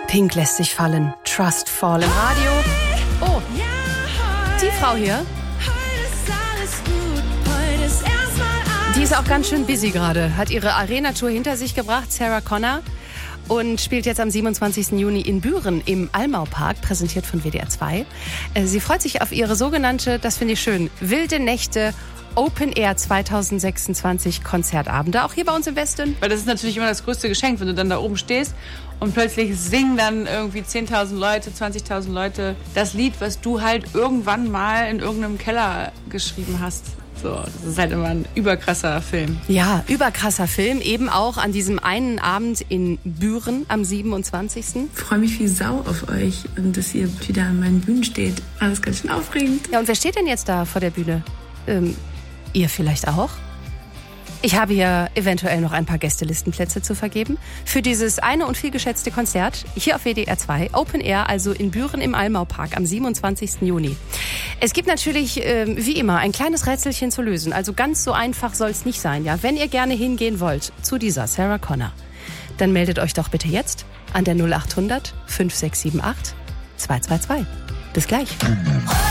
Pink lässt sich fallen. Trust Fall im Radio. Oh, die Frau hier. Die ist auch ganz schön busy gerade. Hat ihre Arena-Tour hinter sich gebracht, Sarah Connor. Und spielt jetzt am 27. Juni in Büren im Almau-Park, präsentiert von WDR 2. Sie freut sich auf ihre sogenannte, das finde ich schön, Wilde Nächte Open Air 2026 Konzertabende, auch hier bei uns im Westen. Weil das ist natürlich immer das größte Geschenk, wenn du dann da oben stehst und plötzlich singen dann irgendwie 10.000 Leute, 20.000 Leute das Lied, was du halt irgendwann mal in irgendeinem Keller geschrieben hast. So, das ist halt immer ein überkrasser Film. Ja, überkrasser Film, eben auch an diesem einen Abend in Büren am 27. Ich freue mich wie Sau auf euch und dass ihr wieder an meinen Bühnen steht. Alles ganz schön aufregend. Ja, und wer steht denn jetzt da vor der Bühne? Ihr vielleicht auch? Ich habe hier eventuell noch ein paar Gästelistenplätze zu vergeben für dieses eine und viel geschätzte Konzert hier auf WDR 2, Open Air, also in Büren im Almau-Park am 27. Juni. Es gibt natürlich, wie immer, ein kleines Rätselchen zu lösen. Also ganz so einfach soll es nicht sein. Ja? Wenn ihr gerne hingehen wollt zu dieser Sarah Connor, dann meldet euch doch bitte jetzt an der 0800 5678 222. Bis gleich.